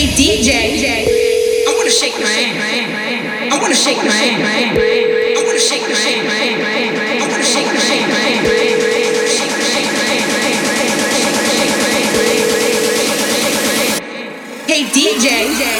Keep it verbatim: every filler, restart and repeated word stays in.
Hey D J, I wanna shake my ass. I wanna shake my ass. I wanna shake my ass.